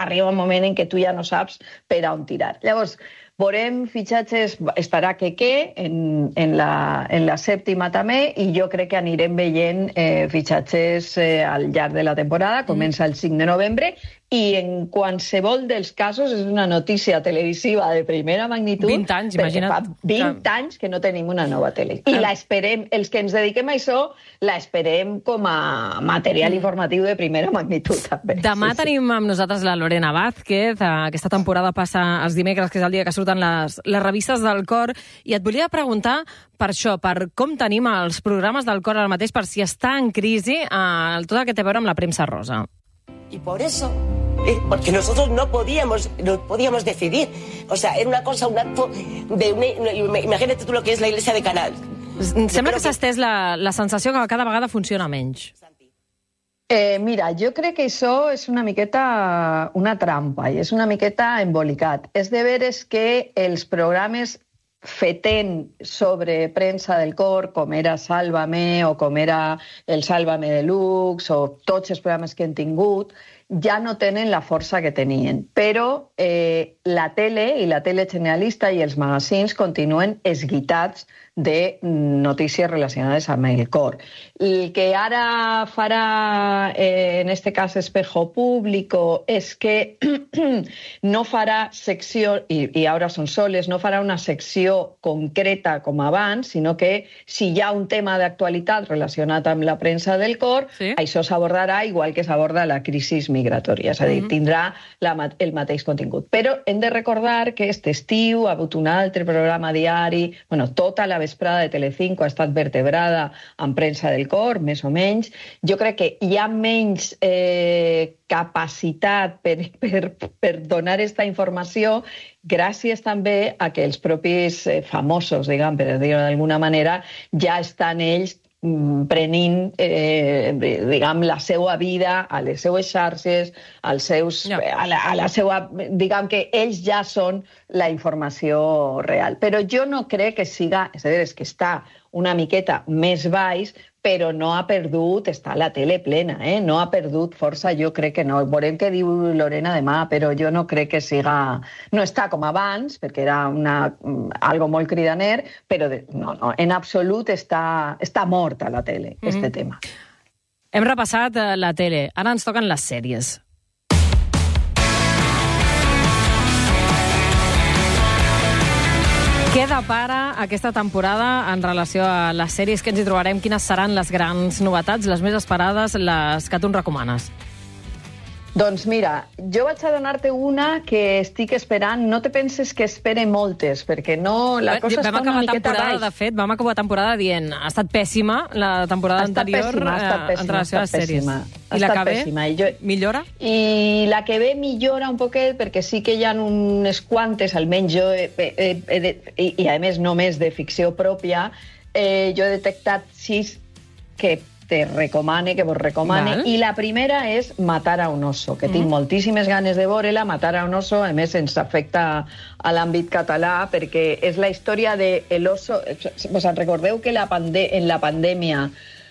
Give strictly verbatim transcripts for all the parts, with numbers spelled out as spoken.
arriba un moment en què tu ja no saps per a on tirar. Llavors, veurem fitxatges, estarà Keke en, en, la, en la sèptima també, i jo crec que anirem veient eh, fitxatges eh, al llarg de la temporada, comença el cinc de novembre, i en qualsevol dels casos és una notícia televisiva de primera magnitud. vint anys, imagina't. Fa vint que... anys que no tenim una nova tele. I la esperem, els que ens dediquem a això, la esperem com a material informatiu de primera magnitud. També. Demà sí, tenim amb nosaltres la Lorena Vázquez. Aquesta temporada passa els dimecres, que és el dia que surten les, les revistes del cor. I et volia preguntar per això, per com tenim els programes del cor ara mateix, per si està en crisi eh, tot el que té a veure amb la premsa rosa. Y por eso, eh, porque nosotros no podíamos, no podíamos decidir. O sea, era una cosa, un acto de una, imagínate tú lo que es la iglesia de Canal. Sembla que s'ha estès la, la sensació que cada vegada funciona menys. Eh, mira, jo crec que això és una miqueta una trampa i és una miqueta embolicat. És de veres que els programes fetent sobre premsa del cor, com era Sálvame o com era el Sálvame Deluxe o tots els programes que hem tingut, ja no tenen la força que tenien. Però eh, la tele i la tele generalista i els magazins continuen esguitats de notícies relacionades amb el cor. El que ara farà, eh, en este cas, Espejo Público, és que no farà secció, i, i ara són soles, no farà una secció concreta com abans, sinó que si hi ha un tema d'actualitat relacionat amb la premsa del cor, sí, això s'abordarà igual que s'aborda la crisi migratòria, és a dir, tindrà la, el mateix contingut. Però hem de recordar que aquest estiu ha hagut un altre programa diari, bueno, tota la vesprada de Telecinco ha estat vertebrada amb premsa del cor, més o menys. Jo crec que hi ha menys eh, capacitat per, per, per donar aquesta informació gràcies també a que els propis eh, famosos, diguem, per dir-ho d'alguna manera, ja estan ells prenint, eh, diguem, la seva vida a les seues xarxes, als seus, no. a, la, a la seva... Diguem que ells ja són la informació real. Però jo no crec que siga... És a dir, és que està una miqueta més baix, però no ha perdut, està la tele plena, eh? No ha perdut força, jo crec que no. Veurem què diu Lorena demà, però jo no crec que siga... No està com abans, perquè era una, algo molt cridaner, però de, no, no, en absolut està, està morta la tele, mm-hmm. este tema. Hem repassat la tele, ara ens toquen les sèries. Què depara aquesta temporada en relació a les sèries que ens hi trobarem? Quines seran les grans novetats, les més esperades, les que tu ens recomanes? Doncs mira, jo vaig a donar-te una que estic esperant. No te penses que espere moltes, perquè no, la cosa està una miqueta baix. De fet, vam acabar temporada dient ha estat pèssima la temporada anterior pèssima, eh, en relació a les sèries. I la que ve, jo... millora? I la que ve millora un poquet, perquè sí que hi ha unes quantes, almenys jo, he, he, he, he, i a més només de ficció pròpia, eh, jo he detectat sis que te recomane, que vos recomane. Val. I la primera és Matar a un oso, que mm. tinc moltíssimes ganes de veure-la. Matar a un oso, a més, ens afecta a l'àmbit català, perquè és la història de l'oso... Vos en recordeu que la pande en la pandèmia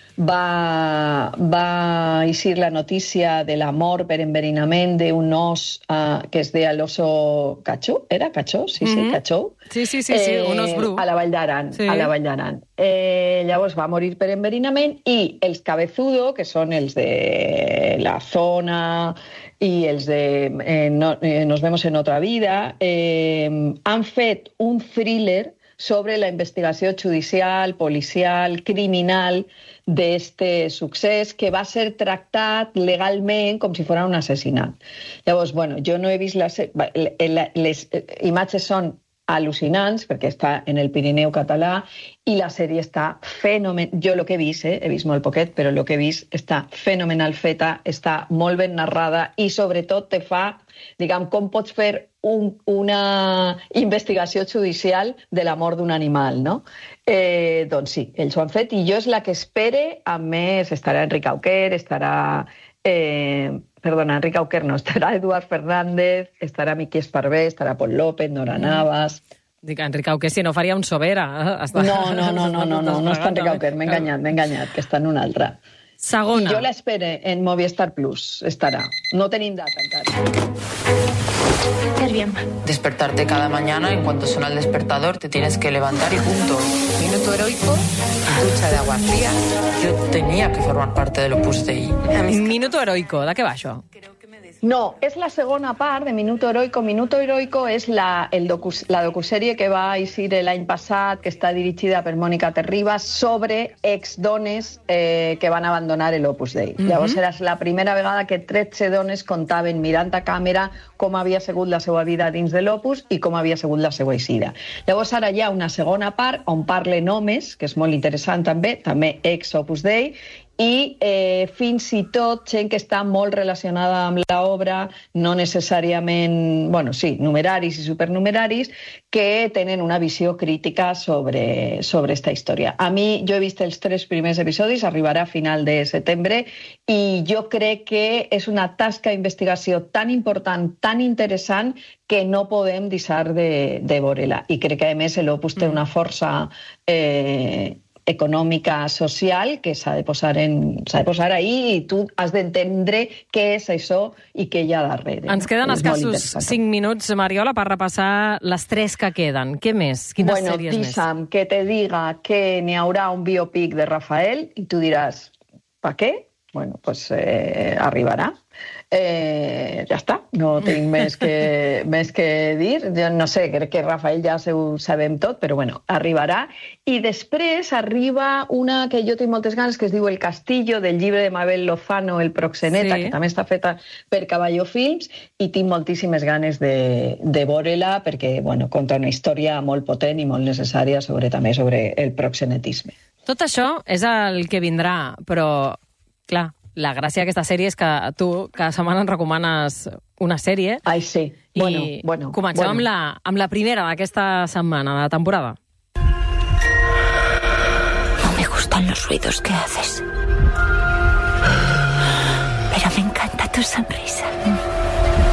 va, va eixir la notícia de la mort per enverinament d'un os uh, que es deia l'oso Cachó? Era Cachó? Sí, sí, mm-hmm. Cachó. Sí, sí, sí, sí, eh, un os bru. A la Vall d'Aran. Sí. A la Vall d'Aran. Eh, llavors va morir per enverinament i els Cabezudo, que són els de la zona i els de eh, no, eh, Nos vemos en otra vida, eh, han fet un thriller sobre la investigació judicial, policial, criminal d'este succés, que va ser tractat legalment com si fos un assassinat. Llavors, bueno, jo no he vist... Les, les imatges són al·lucinants, perquè està en el Pirineu català, i la sèrie està fenomenal. Jo el que he vist, eh, he vist molt poquet, però el que he vist està fenomenal feta, està molt ben narrada i sobretot te fa, diguem, com pots fer un, una investigació judicial de la mort d'un animal, no? Eh, doncs sí, ells ho han fet i jo és la que espere. A més, estarà Enric Auquer, estarà... Eh, perdona, Enric Auquer no, estarà Eduard Fernández, estarà Miqui Esparvé, estarà Pol López, Nora Navas... Dic, Enric Auquer, si no faria un Sobera. No, no, no, no, no, no, no està Enric Auquer, m'he enganyat, m'he enganyat, que està en una altra. Segona. I jo l'espere en Movistar Plus, estarà. No tenim data encara. bien. Despertarte cada mañana, en cuanto suena el despertador, te tienes que levantar y punto. Minuto heroico, ducha de agua fría. Yo tenía que formar parte del Opus Dei. Minuto heroico, de què va això? No, és la segona part de Minuto Heroico. Minuto Heroico és la, el docu, la docusèrie que va eixir l'any passat, que està dirigida per Mònica Terribas, sobre exdones eh, que van abandonar l'Opus Dei. Mm-hmm. Llavors era la primera vegada que tretze dones contaven mirant a càmera com havia sigut la seva vida dins de l'Opus i com havia sigut la seva eixida. Llavors ara hi ha una segona part on parlen homes, que és molt interessant també, també ex-Opus Dei, i eh, fins i tot gent que està molt relacionada amb l'obra, no necessàriament, bueno, sí, numeraris i supernumeraris, que tenen una visió crítica sobre, sobre esta història. A mi, jo he vist els tres primers episodis, arribarà a final de setembre, i jo crec que és una tasca d'investigació tan important, tan interessant, que no podem deixar de, de veure-la. I crec que, a més, l'Opus té una força eh, econòmica, social, que s'ha de posar en, s'ha de posar ahí i tu has d'entendre què és això i què hi ha darrere. Ens queden escassos cinc minuts, Mariola, per repassar les tres que queden. Què més? Quines bueno, sèries més? Bueno, que te diga que n'hi haurà un biopic de Rafael i tu diràs, ¿pa què? Bueno, pues eh, arribarà. Eh, ja està, no tinc més que, més que dir. Jo no sé, crec que Rafael ja ho sabem tot, però bueno, arribarà. I després arriba una que jo tinc moltes ganes, que es diu El Castillo, del llibre de Mabel Lozano, El Proxeneta, sí, que també està feta per Caballo Films, i tinc moltíssimes ganes de, de veure-la, perquè bueno, conta una història molt potent i molt necessària sobre, també sobre el proxenetisme. Tot això és el que vindrà, però, clar, la gràcia d'aquesta sèrie és que tu cada setmana ens recomanes una sèrie. Ai, sí. I bueno, bueno, comencem bueno. Amb, la, amb la primera d'aquesta setmana, de temporada. No me gustan los ruidos que haces. Pero me encanta tu sonrisa.